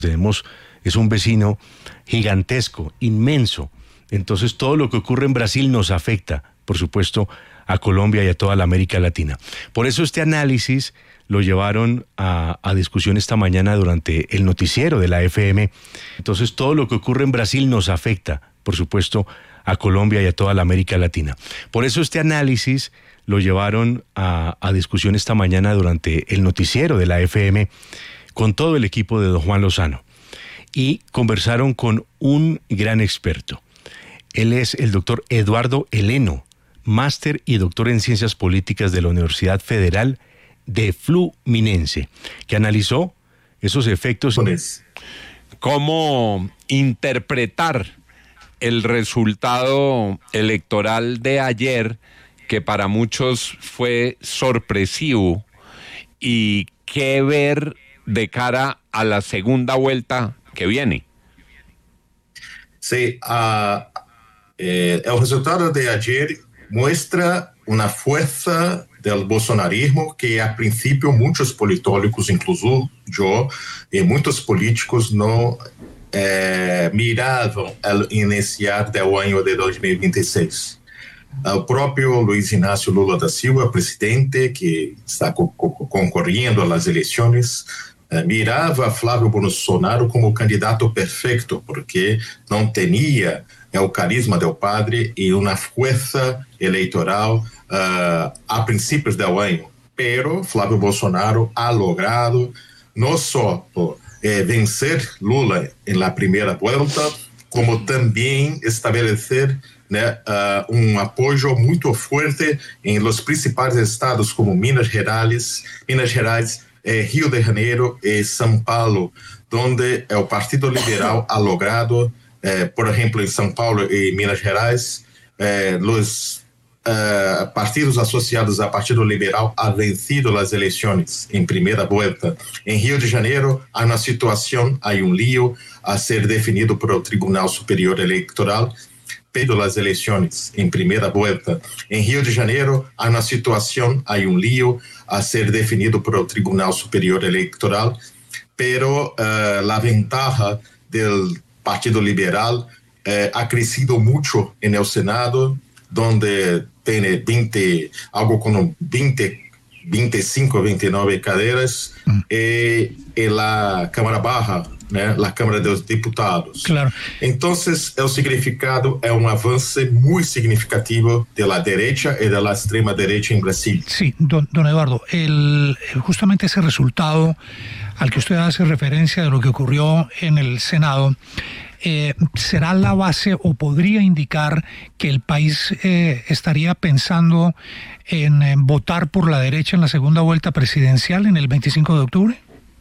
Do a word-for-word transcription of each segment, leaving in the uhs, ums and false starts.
Tenemos, es un vecino gigantesco, inmenso. Entonces todo lo que ocurre en Brasil nos afecta, por supuesto, a Colombia y a toda la América Latina. Por eso este análisis lo llevaron a, a discusión esta mañana durante el noticiero de la F M. Entonces todo lo que ocurre en Brasil nos afecta, por supuesto, a Colombia y a toda la América Latina. Por eso este análisis lo llevaron a, a discusión esta mañana durante el noticiero de la F M con todo el equipo de don Juan Lozano. Y conversaron con un gran experto. Él es el doctor Eduardo Heleno, máster y doctor en Ciencias Políticas de la Universidad Federal de Fluminense, que analizó esos efectos. ¿Cómo interpretar el resultado electoral de ayer, que para muchos fue sorpresivo, y qué ver de cara a la segunda vuelta que viene? Sí, uh, eh, el resultado de ayer muestra una fuerza del bolsonarismo que a principio muchos politólogos, incluso yo, y muchos políticos no eh, miravam al iniciar del año de dois mil e vinte e seis. O próprio Luiz Inácio Lula da Silva, presidente, que está co- co- concorrendo a las eleições, eh, mirava a Flávio Bolsonaro como candidato perfeito, porque não tinha o carisma del padre e uma força eleitoral uh, a princípios do ano. Pero Flávio Bolsonaro ha logrado não só eh, vencer Lula em la primeira volta, como também estabelecer, né, uh, um apoio muito forte em los principais estados como Minas Gerais, Minas Gerais, eh, Rio de Janeiro e São Paulo, onde o Partido Liberal ha logrado, eh, por ejemplo, en São Paulo y Minas Gerais, eh, los eh, partidos asociados al Partido Liberal han vencido las elecciones en primera vuelta. En Rio de Janeiro hay una situación, hay un lío a ser definido por el Tribunal Superior Electoral, pero las elecciones en primera vuelta. En Rio de Janeiro hay una situación, hay un lío a ser definido por el Tribunal Superior Electoral, pero uh, la ventaja del Partido Liberal eh, ha crecido mucho en el Senado, donde tiene veinte, algo como veinte, veinticinco, veintinueve cadeiras, mm. eh, en la Cámara Baja, né, la Cámara de los Diputados. Claro. Entonces, el significado es un avance muy significativo de la derecha y de la extrema derecha en Brasil. Sí, don, don Eduardo, el, justamente ese resultado al que usted hace referencia de lo que ocurrió en el Senado, eh, ¿será la base o podría indicar que el país eh, estaría pensando en, en votar por la derecha en la segunda vuelta presidencial en el veinticinco de octubre?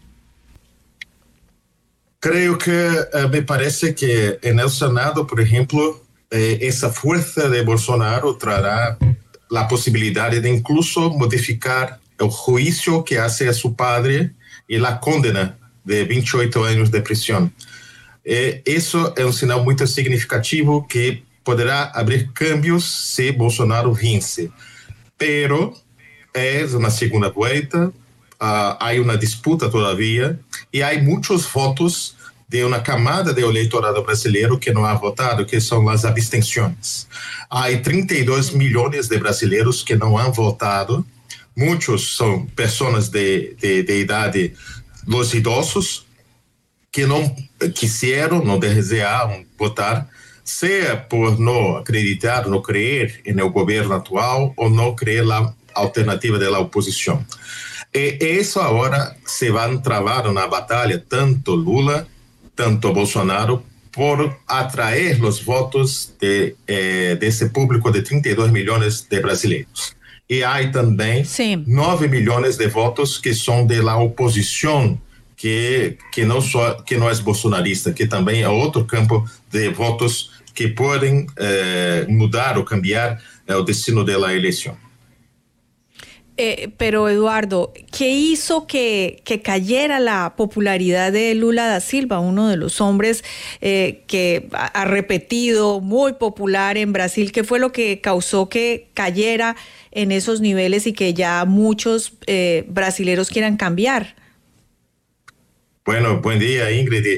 Creo que eh, me parece que en el Senado, por ejemplo, eh, esa fuerza de Bolsonaro traerá la posibilidad de incluso modificar el juicio que hace a su padre y la condena de veintiocho años de prisión. Eh, eso es un sinal muy significativo que podrá abrir cambios si Bolsonaro vence. Pero es una segunda vuelta, uh, hay una disputa todavía y hay muchos votos de una camada de electorado brasileiro que no ha votado, que son las abstenciones. Hay treinta y dos millones de brasileiros que no han votado. Muchos son personas de, de, de edad, los idosos, que no quisieron, no desearon votar, sea por no acreditar, no creer en el gobierno actual o no creer la alternativa de la oposición. E eso ahora se va a trabar una batalla, tanto Lula, tanto Bolsonaro, por atraer los votos de, eh, de ese público de treinta y dos millones de brasileños. E há também Sim. nove milhões de votos que são de la oposição, que, que, não só, que não é bolsonarista, que também é outro campo de votos que podem eh, mudar ou cambiar eh, o destino de la eleição. Eh, pero Eduardo, ¿qué hizo que, que cayera la popularidad de Lula da Silva, uno de los hombres eh, que ha, ha repetido, muy popular en Brasil? ¿Qué fue lo que causó que cayera en esos niveles y que ya muchos eh, brasileros quieran cambiar? Bueno, buen día, Ingrid.